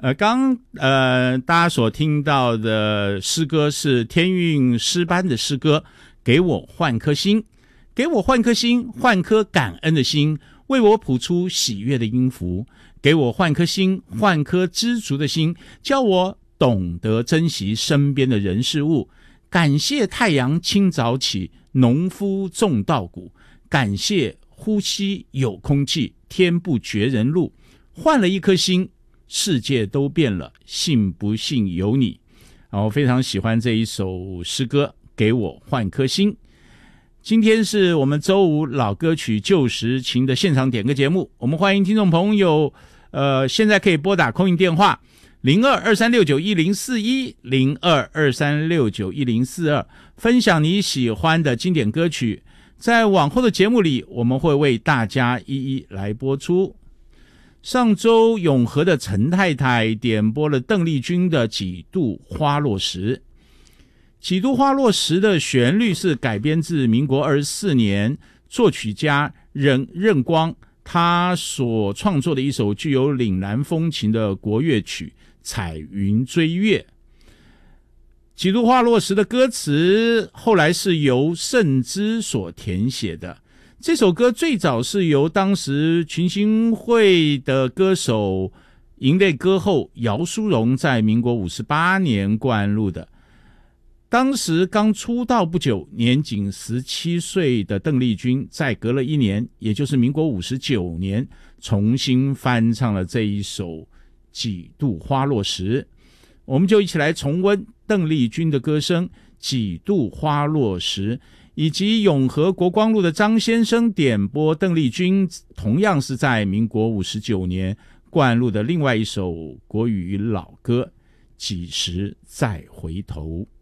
大家所听到的诗歌是天韵诗班的诗歌，给我换颗心，给我换颗心，换颗感恩的心，为我谱出喜悦的音符，给我换颗心，换颗知足的心，教我懂得珍惜身边的人事物。感谢太阳清早起，农夫种稻谷，感谢呼吸有空气，天不绝人路。换了一颗心，世界都变了，信不信由你。我非常喜欢这一首诗歌，给我换颗心。今天是我们周五老歌曲旧时情的现场点歌节目，我们欢迎听众朋友现在可以拨打空运电话0223691041 0223691042，分享你喜欢的经典歌曲，在往后的节目里我们会为大家一一来播出。上周永和的陈太太点播了邓丽君的几度花落时。几度花落时的旋律是改编自民国24年作曲家任光他所创作的一首具有岭南风情的国乐曲《彩云追月》。几度花落时的歌词后来是由盛之所填写的。这首歌最早是由当时群星会的歌手银泪歌后姚淑蓉在民国58年灌录的。当时刚出道不久，年仅17岁的邓丽君在隔了1年，也就是民国59年，重新翻唱了这一首几度花落时。我们就一起来重温邓丽君的歌声几度花落时，以及永和国光路的张先生点播邓丽君同样是在民国59年灌录的另外一首国语老歌《几时再回头》。